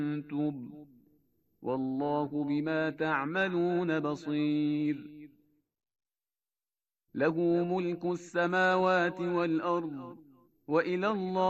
كنتم والله بما تعملون بصير له ملك السماوات والأرض وإلى الله